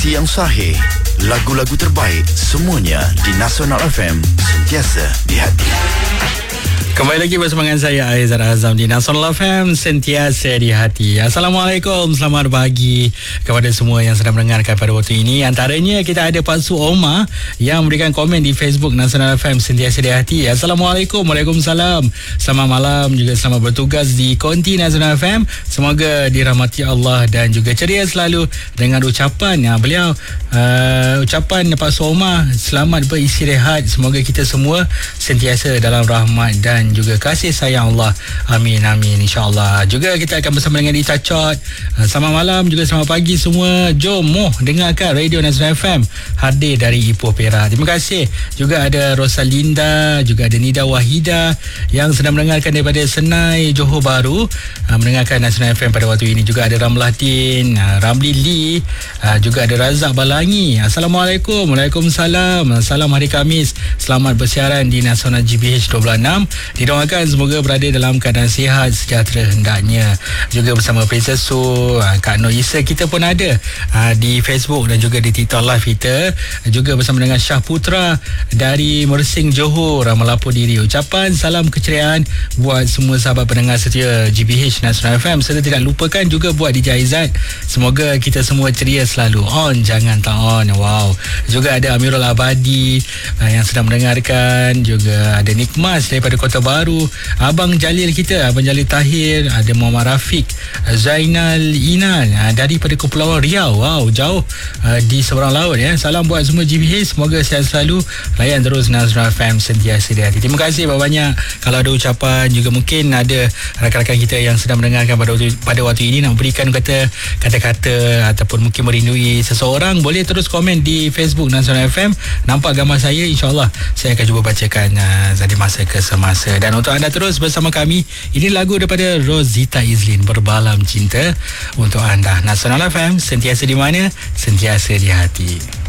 Yang sahih, lagu-lagu terbaik, semuanya di Nasional FM, sentiasa di hati. Kembali lagi bersama dengan saya Aizat Azam di Nasional FM, sentiasa di hati. Assalamualaikum, selamat pagi kepada semua yang sedang mendengarkan pada waktu ini. Antaranya kita ada Pak Su Omar yang memberikan komen di Facebook Nasional FM, sentiasa di hati. Assalamualaikum, waalaikumsalam. Selamat malam, juga selamat bertugas di Konti Nasional FM. Semoga dirahmati Allah dan juga ceria selalu dengan ucapan beliau. Ucapan Pak Su Omar, selamat beristirahat. Semoga kita semua sentiasa dalam rahmat dan juga kasih sayang Allah. Amin, amin, insyaAllah. Juga kita akan bersama dengan Ita Chot. Selamat malam, juga selamat pagi semua. Jom dengarkan Radio Nasional FM, hadir dari Ipoh Perak. Terima kasih. Juga ada Rosalinda, juga ada Nida Wahida yang sedang mendengarkan daripada Senai, Johor Bahru, mendengarkan Nasional FM pada waktu ini. Juga ada Ramlah Din, Ramli Lee, juga ada Razak Balangi. Assalamualaikum, waalaikumsalam. Salam hari Khamis, selamat bersiaran di Nasional GBH 26. Didoakan semoga berada dalam keadaan sihat, sejahtera hendaknya. Juga bersama Princess Su, Kak Nur Isa kita pun ada di Facebook dan juga di TikTok live kita. Juga bersama dengan Syah Putra dari Mersing, Johor, melapor diri. Ucapan salam keceriaan buat semua sahabat pendengar setia GBH Nasional FM, serta tidak lupakan juga buat DJ Aizat. Semoga kita semua ceria selalu. On, jangan tak on. Wow. Juga ada Amirul Abadi yang sedang mendengarkan. Juga ada Nikmas daripada Kota Baru, Abang Jalil kita, Abang Jalil Tahir, ada Muhammad Rafiq, Zainal Inal daripada Kepulauan Riau. Wow, jauh di seberang laut ya. Salam buat semua GBH, semoga sihat selalu. Layan terus Nasional FM, sentiasa di hati. Terima kasih banyak. Kalau ada ucapan, juga mungkin ada rakan-rakan kita yang sedang mendengarkan pada waktu ini nak berikan kata-kata ataupun mungkin merindui seseorang, boleh terus komen di Facebook Nasional FM. Nampak gambar saya, insyaAllah saya akan cuba bacakan dari masa ke semasa. Dan untuk anda terus bersama kami, ini lagu daripada Rosita Izlin, Berbalam Cinta untuk anda. Nasional FM, sentiasa di mana? Sentiasa di hati.